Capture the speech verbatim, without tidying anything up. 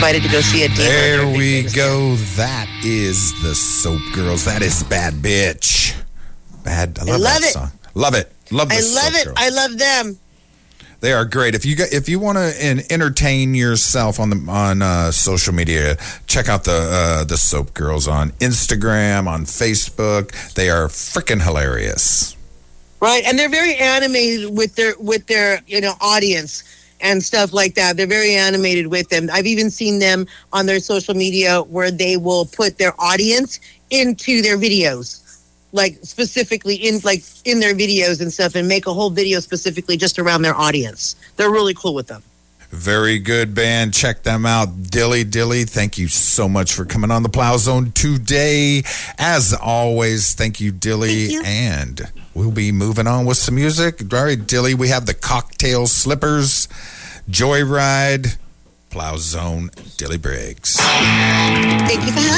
invited to go see a demon. There we go. That is the Soap Girls. That is Bad Bitch. Bad. I love, I love that it. song. Love it. Love the I love Soap it. Girls. I love them. They are great. If you got, if you want to entertain yourself on the on uh, social media, check out the uh, the Soap Girls on Instagram, on Facebook. They are freaking hilarious. Right, and they're very animated with their with their you know audience and stuff like that. They're very animated with them. I've even seen them on their social media where they will put their audience into their videos, like specifically in like in their videos and stuff, and make a whole video specifically just around their audience. They're really cool with them. Very good band. Check them out. Dilly Dilly, thank you so much for coming on the Plow Zone today. As always, thank you, Dilly. Thank you. And we'll be moving on with some music. All right, Dilly, we have the Cocktail Slippers, Joyride, Plow Zone, Dilly Briggs. Thank you for having me.